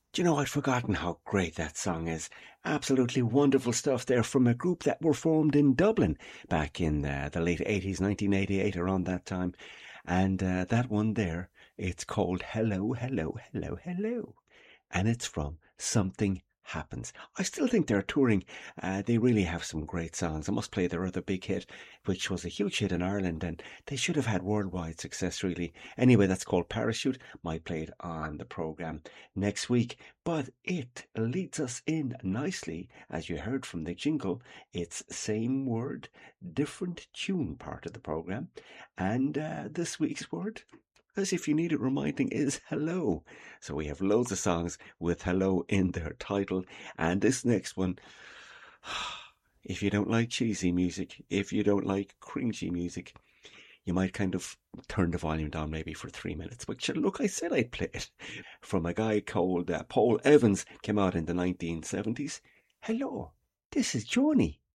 Do you know, I'd forgotten how great that song is. Absolutely wonderful stuff there from a group that were formed in Dublin back in the late 80s, 1988, around that time. And that one there, it's called Hello, Hello, Hello, Hello. And it's from Something Happens. I still think they're touring. They really have some great songs. I must play their other big hit, which was a huge hit in Ireland, and they should have had worldwide success, really. Anyway, that's called Parachute. Might play it on the programme next week, but it leads us in nicely, as you heard from the jingle. It's same word, different tune part of the programme, and this week's word, as if you need it reminding, is hello. So we have loads of songs with hello in their title. And this next one, if you don't like cheesy music, if you don't like cringy music, you might kind of turn the volume down maybe for 3 minutes. But look, I said I'd play it. From a guy called Paul Evans, came out in the 1970s. Hello, this is Joni.